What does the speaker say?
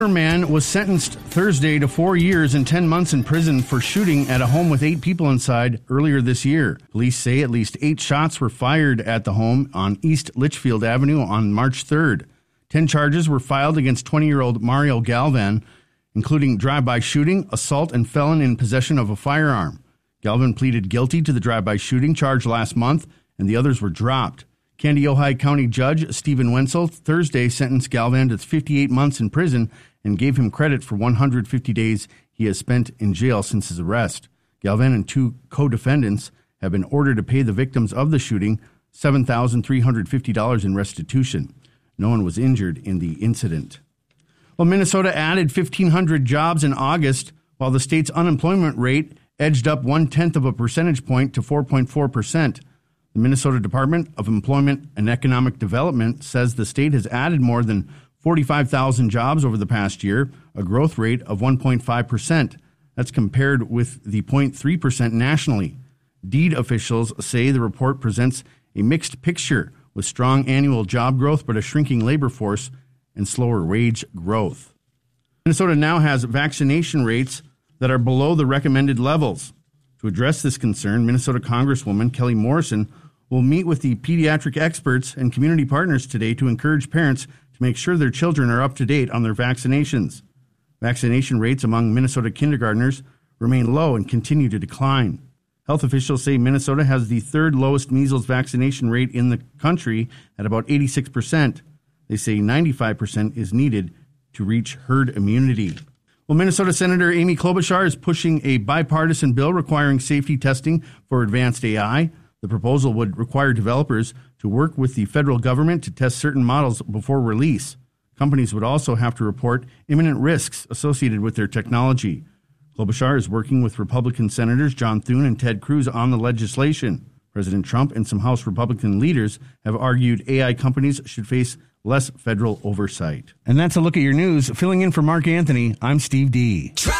A man was sentenced Thursday to 4 years and 10 months in prison for shooting at a home with 8 people inside earlier this year. Police say at least 8 shots were fired at the home on East Litchfield Avenue on March 3rd. 10 charges were filed against 20-year-old Mario Galvan, including drive-by shooting, assault, and felon in possession of a firearm. Galvan pleaded guilty to the drive-by shooting charge last month, and the others were dropped. Kandiyohi County Judge Stephen Wenzel Thursday sentenced Galvan to 58 months in prison and gave him credit for 150 days he has spent in jail since his arrest. Galvan and 2 co-defendants have been ordered to pay the victims of the shooting $7,350 in restitution. No one was injured in the incident. Well, Minnesota added 1,500 jobs in August, while the state's unemployment rate edged up 0.1 of a percentage point to 4.4%. The Minnesota Department of Employment and Economic Development says the state has added more than 45,000 jobs over the past year, a growth rate of 1.5%. That's compared with the 0.3% nationally. DEED officials say the report presents a mixed picture with strong annual job growth but a shrinking labor force and slower wage growth. Minnesota now has vaccination rates that are below the recommended levels. To address this concern, Minnesota Congresswoman Kelly Morrison will meet with the pediatric experts and community partners today to encourage parents to make sure their children are up to date on their vaccinations. Vaccination rates among Minnesota kindergartners remain low and continue to decline. Health officials say Minnesota has the 3rd lowest measles vaccination rate in the country at about 86%. They say 95% is needed to reach herd immunity. Well, Minnesota Senator Amy Klobuchar is pushing a bipartisan bill requiring safety testing for advanced AI. The proposal would require developers to work with the federal government to test certain models before release. Companies would also have to report imminent risks associated with their technology. Klobuchar is working with Republican Senators John Thune and Ted Cruz on the legislation. President Trump and some House Republican leaders have argued AI companies should face less federal oversight. And that's a look at your news. Filling in for Mark Anthony, I'm Steve D.